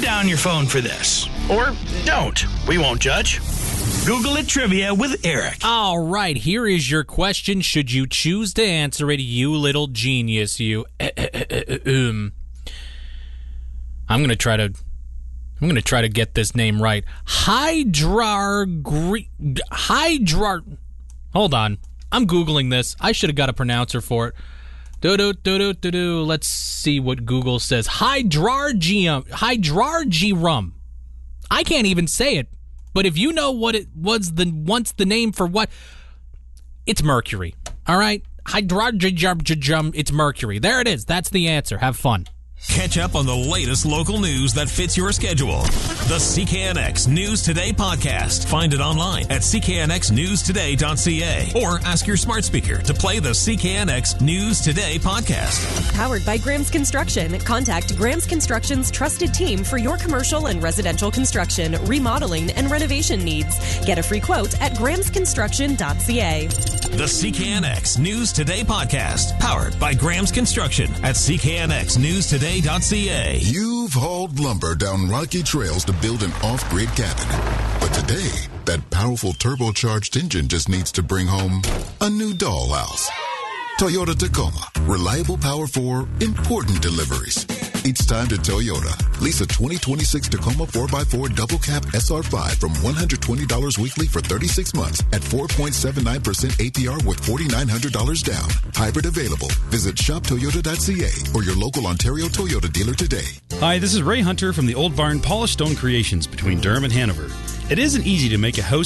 Put down your phone for this. Or don't. We won't judge. Google it Trivia with Eric. All right, here is your question. Should you choose to answer it, you little genius, you. I'm going to try to get this name right. Hold on. I'm Googling this. I should have got a pronouncer for it. Let's see what Google says. Hydrargyrum. I can't even say it. But if you know what it was once the name for what, it's mercury. All right? Hydrargyrum, it's mercury. There it is. That's the answer. Have fun. Catch up on the latest local news that fits your schedule. The CKNX News Today podcast. Find it online at cknxnewstoday.ca or ask your smart speaker to play the CKNX News Today podcast. Powered by Graham's Construction. Contact Graham's Construction's trusted team for your commercial and residential construction, remodeling, and renovation needs. Get a free quote at grahamsconstruction.ca. The CKNX News Today podcast. Powered by Graham's Construction at cknxnewstoday.ca. You've hauled lumber down rocky trails to build an off-grid cabin. But today, that powerful turbocharged engine just needs to bring home a new dollhouse. Toyota Tacoma. Reliable power for important deliveries. It's time to Toyota. Lease a 2026 Tacoma 4x4 double cab SR5 from $120 weekly for 36 months at 4.79% APR with $4,900 down. Hybrid available. Visit shoptoyota.ca or your local Ontario Toyota dealer today. Hi, this is Ray Hunter from the Old Barn Polished Stone Creations between Durham and Hanover. It isn't easy to make a house